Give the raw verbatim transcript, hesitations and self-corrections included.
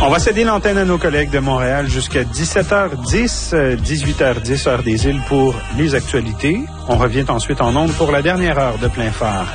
On va céder l'antenne à nos collègues de Montréal jusqu'à dix-sept heures dix, dix-huit heures dix, heure des îles pour les actualités. On revient ensuite en ondes pour la dernière heure de Plein Phare.